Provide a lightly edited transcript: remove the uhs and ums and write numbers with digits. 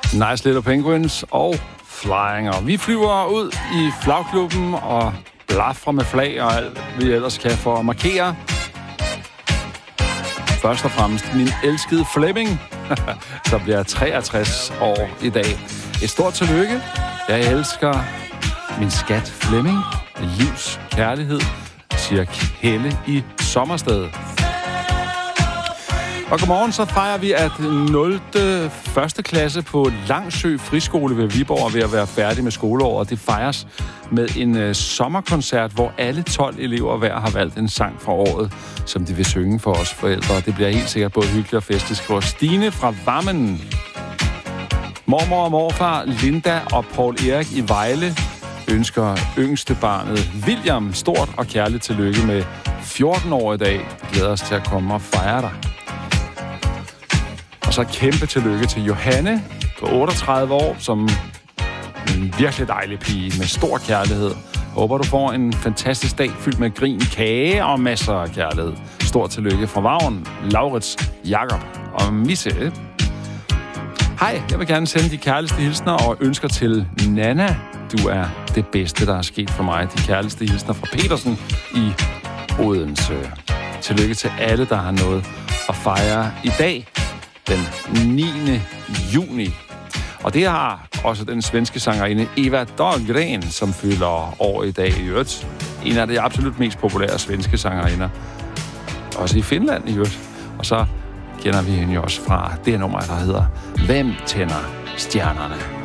Nice Little Penguins og Flying. Og vi flyver ud i flagklubben og blafrer med flag og alt, vi ellers kan for at markere. Først og fremmest min elskede Flemming, så bliver jeg 63 år i dag. Et stort tillykke. Jeg elsker min skat Flemming. Livs kærlighed, siger Helle i Sommersted. Og godmorgen, så fejrer vi, at 0. første klasse på Langsø Friskole ved Viborg er ved at være færdig med skoleåret. Det fejres med en sommerkoncert, hvor alle 12 elever hver har valgt en sang fra året, som de vil synge for os forældre. Det bliver helt sikkert både hyggeligt og festligt, skriver Stine fra Vammen. Mormor og morfar Linda og Paul Erik i Vejle ønsker yngste barnet William stort og kærligt tillykke med 14 år i dag. Vi glæder os til at komme og fejre dig. Og så kæmpe tillykke til Johanne på 38 år, som en virkelig dejlig pige med stor kærlighed. Håber, du får en fantastisk dag fyldt med grin, kage og masser af kærlighed. Stort tillykke fra Vagn, Laurits, Jakob og Misse. Hej, jeg vil gerne sende de kærligste hilsner og ønsker til Nana. Du er det bedste, der er sket for mig. De kærligste hilsner fra Petersen i Odense. Tillykke til alle, der har noget at fejre i dag, den 9. juni. Og det har også den svenske sangerinde Eva Dahlgren, som fylder år i dag i øvrigt. En af de absolut mest populære svenske sangerinder. Også i Finland i øvrigt. Og så kender vi hende jo også fra det nummer, der hedder Hvem tænder stjernerne?